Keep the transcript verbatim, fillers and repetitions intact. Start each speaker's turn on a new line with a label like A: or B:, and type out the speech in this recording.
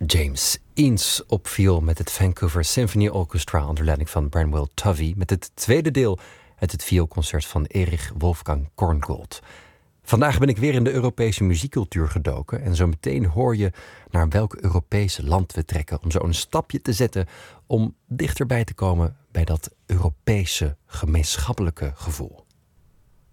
A: James Eanes op viool met het Vancouver Symphony Orchestra onder leiding van Branwell Tovey met het tweede deel uit het vioolconcert van Erich Wolfgang Korngold. Vandaag ben ik weer in de Europese muziekcultuur gedoken en zo meteen hoor je naar welk Europese land we trekken om zo een stapje te zetten om dichterbij te komen bij dat Europese gemeenschappelijke gevoel.